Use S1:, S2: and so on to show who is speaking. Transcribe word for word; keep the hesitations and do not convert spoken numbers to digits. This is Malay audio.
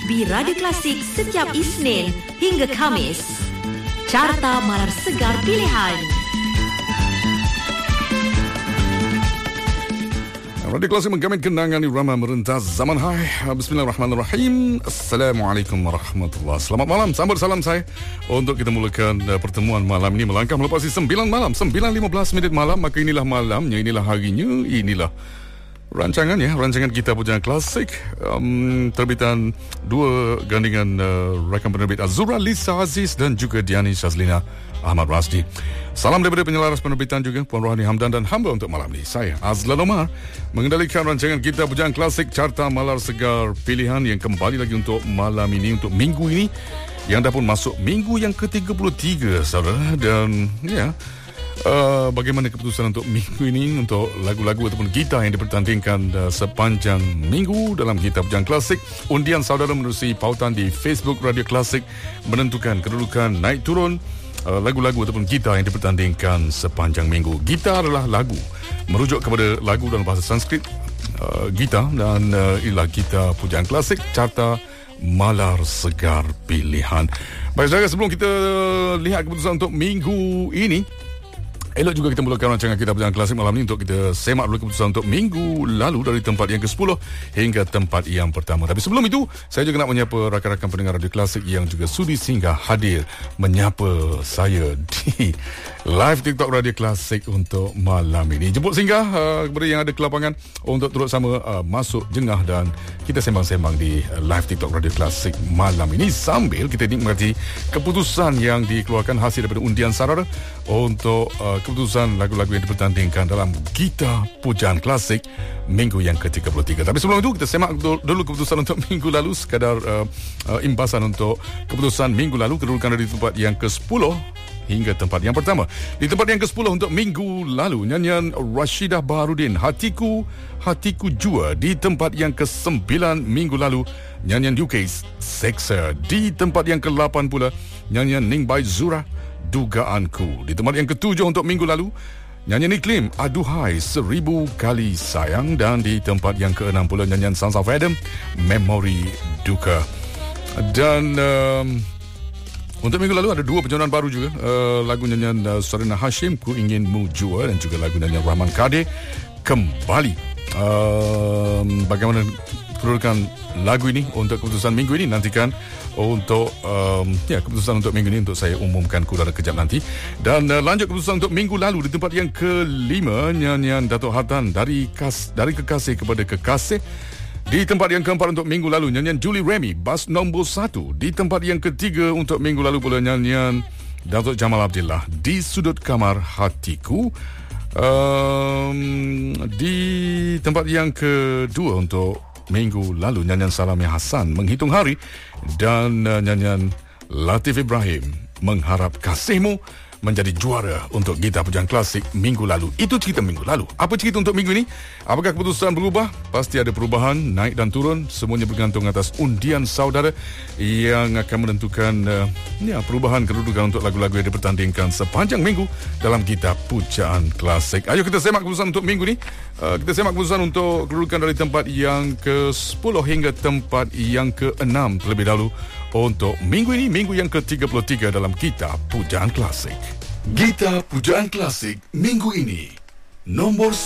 S1: di Radio Klasik setiap Isnin hingga Khamis. Carta Malar Segar Pilihan.
S2: Radio Klasik menggamit kenangan irama merentas zaman. Hai, bismillahirrahmanirrahim. Assalamualaikum warahmatullahi. Selamat malam, sambut salam saya untuk kita mulakan uh, pertemuan malam ini melangkah melepasi sembilan malam, sembilan lima belas minit malam. Maka inilah malamnya, inilah harinya, inilah rancangan ya, rancangan kita Pujaan Klasik, um, terbitan dua gandingan uh, rakan penerbit Azura Lisa Aziz dan juga Diani Shazlina Ahmad Rasdi. Salam daripada penyelaras penerbitan juga Puan Rohani Hamdan dan hamba untuk malam ini. Saya Azlan Omar mengendalikan rancangan kita Pujaan Klasik Carta Malar Segar Pilihan yang kembali lagi untuk malam ini, untuk minggu ini yang dah pun masuk minggu yang ke tiga puluh tiga, saudara. Dan ya, Uh, bagaimana keputusan untuk minggu ini, untuk lagu-lagu ataupun gitar yang dipertandingkan uh, sepanjang minggu dalam Gitar Pujaan Klasik. Undian saudara menerusi pautan di Facebook Radio Klasik menentukan kedudukan naik turun uh, lagu-lagu ataupun gitar yang dipertandingkan sepanjang minggu. Gitar adalah lagu, merujuk kepada lagu dalam bahasa Sanskrit, uh, gitar, dan uh, inilah Gitar Pujaan Klasik Carta Malar Segar Pilihan. Baik saudara, sebelum kita lihat keputusan untuk minggu ini, elok juga kita mulakan rancangan kita Pujaan Klasik malam ini untuk kita semak dulu keputusan untuk minggu lalu dari tempat yang ke sepuluh hingga tempat yang pertama. Tapi sebelum itu, saya juga nak menyapa rakan-rakan pendengar Radio Klasik yang juga sudi singgah hadir menyapa saya di live TikTok Radio Klasik untuk malam ini. Jemput singgah uh, kepada yang ada kelapangan untuk turut sama uh, masuk jengah dan kita sembang-sembang di uh, live TikTok Radio Klasik malam ini sambil kita nikmati keputusan yang dikeluarkan hasil daripada undian sarara untuk uh, keputusan lagu-lagu yang dipertandingkan dalam Gitar Pujaan Klasik minggu yang ke tiga puluh tiga. Tapi sebelum itu, kita semak dulu keputusan untuk minggu lalu, sekadar uh, uh, imbasan untuk keputusan minggu lalu, kedudukan dari tempat yang ke sepuluh hingga tempat yang pertama. Di tempat yang ke sepuluh untuk minggu lalu, nyanyian Rashidah Baharudin, Hatiku Hatiku Jua. Di tempat yang ke sembilan minggu lalu, nyanyian U K Seksa. Di tempat yang ke lapan pula, nyanyian Ningbai Zura, Dugaanku. Di tempat yang ketujuh untuk minggu lalu, nyanyian Iklim, Aduhai Seribu Kali Sayang. Dan di tempat yang keenam pula, nyanyian Sons of Adam, Memori Duka. Dan um, untuk minggu lalu ada dua penjodohan baru juga, uh, lagu nyanyian uh, Sarina Hashim, Ku Inginmu Jua, dan juga lagu nyanyian Rahman Kadir, Kembali. Uh, bagaimana kedudukan lagu ini untuk keputusan minggu ini, nantikan untuk um, ya keputusan untuk minggu ini untuk saya umumkan kudara kejap nanti. Dan uh, lanjut keputusan untuk minggu lalu di tempat yang kelima, nyanyian Datuk Hatan, dari kas, dari kekasih kepada kekasih. Di tempat yang keempat untuk minggu lalu, nyanyian Julie Remy, Bas Nombor Satu. Di tempat yang ketiga untuk minggu lalu pula, nyanyian Datuk Jamal Abdillah, Di Sudut Kamar Hatiku. Um, di tempat yang kedua untuk minggu lalu, nyanyian Salami Hasan, Menghitung Hari. Dan uh, nyanyian Latif Ibrahim, Mengharap Kasihmu, menjadi juara untuk Gitar Pujaan Klasik minggu lalu. Itu cerita minggu lalu. Apa cerita untuk minggu ini? Apakah keputusan berubah? Pasti ada perubahan, naik dan turun. Semuanya bergantung atas undian saudara yang akan menentukan uh, ya, perubahan kedudukan untuk lagu-lagu yang dipertandingkan sepanjang minggu dalam Gitar Pujaan Klasik. Ayo kita semak keputusan untuk minggu ini. Uh, kita semak keputusan untuk kedudukan dari tempat yang ke sepuluh hingga tempat yang ke enam terlebih dahulu untuk minggu ini, minggu yang ke tiga puluh tiga dalam Gitar Pujaan Klasik. Gitar Pujaan Klasik minggu ini, nombor